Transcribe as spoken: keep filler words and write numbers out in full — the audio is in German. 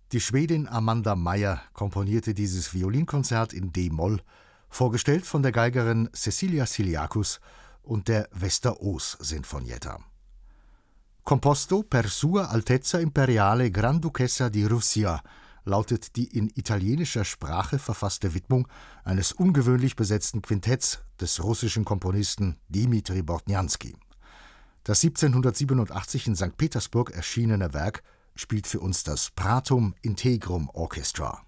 Die Schwedin Amanda Meyer komponierte dieses Violinkonzert in D-Moll, vorgestellt von der Geigerin Cecilia Siliakus und der Västerås-Sinfonietta. Composto per Sua Altezza Imperiale Granduchessa di Russia lautet die in italienischer Sprache verfasste Widmung eines ungewöhnlich besetzten Quintetts des russischen Komponisten Dmitri Bortnjanski. Das siebzehnhundertsiebenundachtzig in Sankt Petersburg erschienene Werk spielt für uns das Pratum Integrum Orchestra.